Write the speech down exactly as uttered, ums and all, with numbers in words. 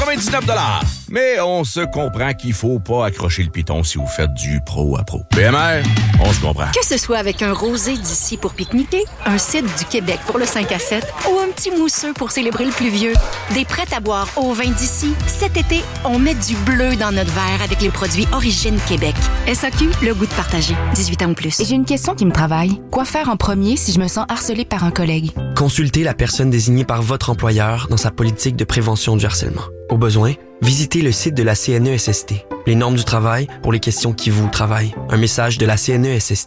quatre-vingt-dix-neuf dollars. Mais on se comprend qu'il faut pas accrocher le piton si vous faites du pro à pro. B M R, on se comprend. Que ce soit avec un rosé d'ici pour pique-niquer, un cidre du Québec pour le cinq à sept ou un petit mousseux pour célébrer le pluvieux, des prêts à boire au vin d'ici, cet été, on met du bleu dans notre verre avec les produits Origine Québec. S A Q, le goût de partager. dix-huit ans ou plus. Et j'ai une question qui me travaille. Quoi faire en premier si je me sens harcelée par un collègue? Consultez la personne désignée par votre employeur dans sa politique de prévention du harcèlement. Au besoin, visitez le site de la C N E S S T. Les normes du travail pour les questions qui vous travaillent. Un message de la C N E S S T.